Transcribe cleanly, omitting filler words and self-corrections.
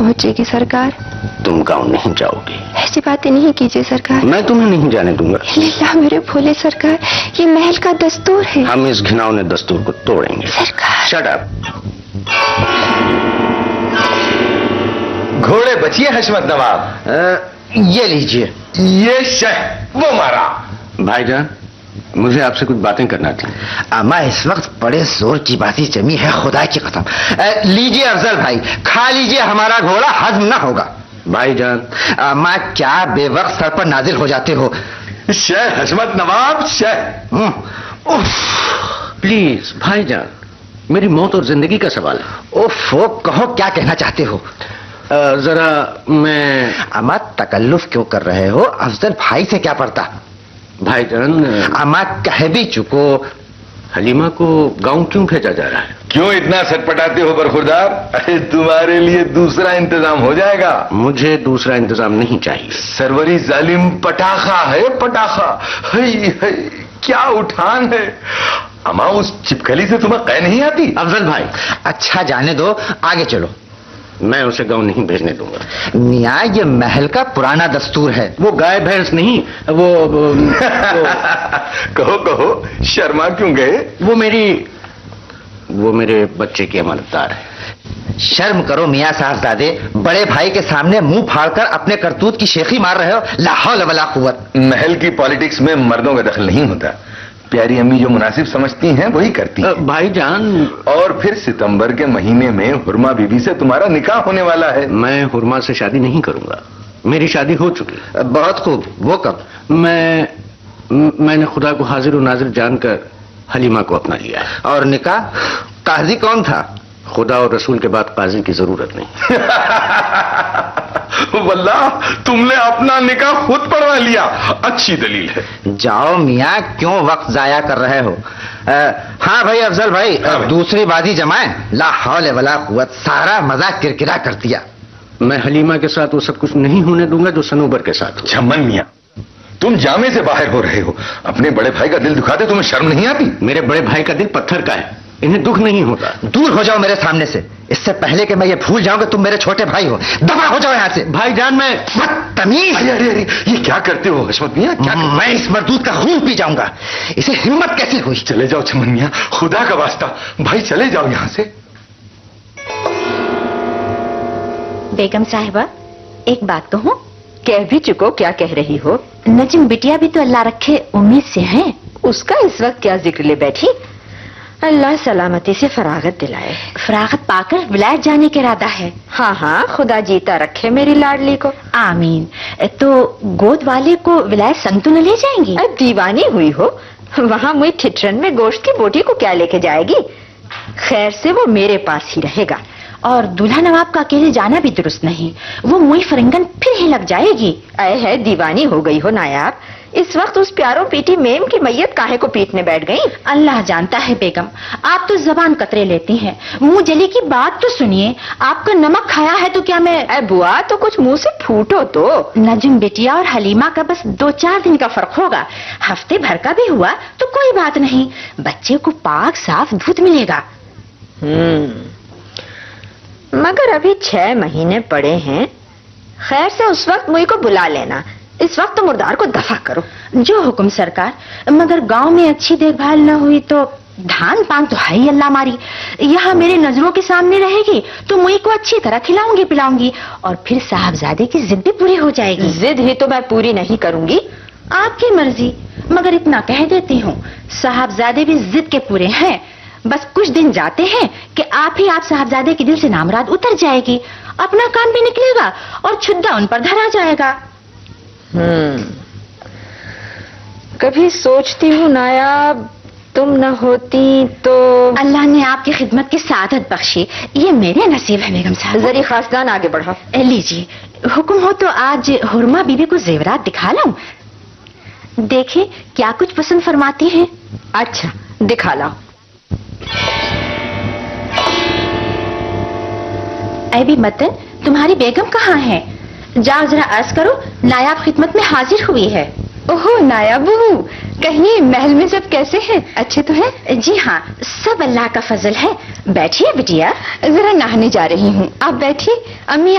पहुंचेगी सरकार। तुम गांव नहीं जाओगी। ऐसी बातें नहीं कीजिए सरकार। मैं तुम्हें नहीं जाने दूंगा। लीला मेरे भोले सरकार, ये महल का दस्तूर है। हम इस घिनौने दस्तूर को तोड़ेंगे। सरकार। Shut up. घोड़े बचिए हशमत नवाब। ये लीजिए। ये शह वो मारा। भाईजान, मुझे आपसे कुछ बातें करना थी। अम्मा इस वक्त बड़े जोर की बातें जमी है, खुदा की कसम। लीजिए अफजल भाई, खा लीजिए, हमारा घोड़ा हजम ना होगा। भाईजान। अम्मा क्या बेवक्त सर पर नाजिल हो जाते हो। शह हशमत नवाब शह। प्लीज भाईजान, मेरी मौत और जिंदगी का सवाल है। ओफो, कहो क्या कहना चाहते हो। जरा मैं। अम्मा तकल्लुफ क्यों कर रहे हो, अफजल भाई से क्या पड़ता। भाईजान। अम्मा कह भी चुको। हलीमा को गांव क्यों भेजा जा रहा है? क्यों इतना सटपटाते हो बरखुरदार? अरे तुम्हारे लिए दूसरा इंतजाम हो जाएगा। मुझे दूसरा इंतजाम नहीं चाहिए। सरवरी जालिम पटाखा है, पटाखा। है क्या उठान है। अम्मा उस चिपकली से तुम्हें कह नहीं आती। अफजल भाई। अच्छा जाने दो, आगे चलो। मैं उसे गांव नहीं भेजने दूंगा। मियाँ ये महल का पुराना दस्तूर है। वो गाय भैंस नहीं, वो कहो कहो, शर्मा क्यों गए? वो मेरे बच्चे की अमानतदार है। शर्म करो मियाँ साहबजादे, बड़े भाई के सामने मुंह फाड़कर अपने करतूत की शेखी मार रहे हो। ला हौल वला कुव्वत। महल की पॉलिटिक्स में मर्दों का दखल नहीं होता। प्यारी अम्मी जो मुनासिब समझती हैं वही करती हैं। भाईजान। और फिर सितंबर के महीने में हुरमा बीबी से तुम्हारा निकाह होने वाला है। मैं हुरमा से शादी नहीं करूंगा, मेरी शादी हो चुकी। बहुत खूब, वो कब? मैंने खुदा को हाजिर और नाजिर जानकर हलीमा को अपना लिया है। और निकाह? काजी कौन था? खुदा और रसूल के बाद काजी की जरूरत नहीं। वल्लाह तुमने अपना निकाह खुद पढ़वा लिया, अच्छी दलील है। जाओ मियाँ, क्यों वक्त जाया कर रहे हो। हाँ भाई अफजल भाई, दूसरी बाजी जमाए। ला हौल वला कुव्वत, सारा मजाक किरकिरा कर दिया। मैं हलीमा के साथ वो सब कुछ नहीं होने दूंगा जो सनोबर के साथ। झम्मन मियाँ, तुम जामे से बाहर हो रहे हो। अपने बड़े भाई का दिल दुखाते तुम्हें शर्म नहीं आती? मेरे बड़े भाई का दिल पत्थर का है, इन्हें दुख नहीं होता। दूर हो जाओ मेरे सामने से, इससे पहले कि मैं ये भूल जाऊं कि तुम मेरे छोटे भाई हो। दफा हो जाओ यहाँ से। भाईजान मैं। बदतमीज। अरे ये क्या करते हो हशमत मियाँ? क्या मैं इस मरदूद का खून पी जाऊंगा। इसे हिम्मत कैसे हुई? चले जाओ झम्मन मियाँ, खुदा का वास्ता भाई चले जाओ यहाँ से। बेगम साहिबा, एक बात कहूं? कह भी चुको, क्या कह रही हो? नजम बिटिया भी तो अल्लाह रखे उम्मीद से है, उसका इस वक्त क्या जिक्र ले बैठी? अल्लाह सलामती से फरागत दिलाए। फरागत पाकर विलायत जाने का इरादा है। हाँ हाँ, खुदा जीता रखे मेरी लाडली को। आमीन। तो गोद वाले को विलायत संग तो न ले जाएंगी? दीवानी हुई हो, वहाँ मुई ठिठरन में गोश्त की बोटी को क्या लेके जाएगी? खैर से वो मेरे पास ही रहेगा। और दूल्हा नवाब का अकेले जाना भी दुरुस्त नहीं, वो मुई फरंगन फिर ही लग जाएगी। अय है, दीवानी हो गई हो नायाब। इस वक्त उस प्यारों पीटी मेम की मैयत काहे को पीटने बैठ गई? अल्लाह जानता है बेगम, आप तो जबान कतरे लेती हैं। मुंह जली की बात तो सुनिए, आपका नमक खाया है तो क्या मैं? बुआ तो कुछ मुंह से फूटो तो। नजम बिटिया और हलीमा का बस 2-4 दिन का फर्क होगा, हफ्ते भर का भी हुआ तो कोई बात नहीं, बच्चे को पाक साफ दूध मिलेगा। मगर अभी 6 महीने पड़े हैं। खैर से उस वक्त मुझे को बुला लेना, इस वक्त तो मुर्दार को दफा करो। जो हुक्म सरकार। मगर गांव में अच्छी देखभाल न हुई तो धान पान तो है ही अल्लाह मारी। यहाँ मेरे नजरों के सामने रहेगी तो मुझे को अच्छी तरह खिलाऊंगी पिलाऊंगी, और फिर साहबजादे की जिद भी पूरी हो जाएगी। जिद ही तो मैं पूरी नहीं करूंगी, आपकी मर्जी। मगर इतना कह देती हूँ, साहबजादे भी जिद के पूरे हैं। बस कुछ दिन जाते हैं कि आप साहबजादे के दिल से नामराद उतर जाएगी, अपना काम भी निकलेगा और छुद्दा उन पर धरा जाएगा। कभी सोचती हूँ नायाब, तुम न होती तो। अल्लाह ने आपकी खिदमत की सादत बख्शी, ये मेरे नसीब है बेगम साहब। जरी खासदान आगे बढ़ा। लीजिए, हुक्म हो तो आज हुरमा बीबी को जेवरात दिखा लाऊं? देखे क्या कुछ पसंद फरमाती है। अच्छा दिखा लाओ। ऐबी मतन, तुम्हारी बेगम कहाँ है? जाओ जरा अर्ज करो, नायाब खिदमत में हाजिर हुई है। ओहो नायाब बहू, कहिए महल में सब कैसे हैं? अच्छे तो हैं? जी हाँ, सब अल्लाह का फजल है। बैठिए बिटिया। जरा नहाने जा रही हूँ, आप बैठिए। अम्मी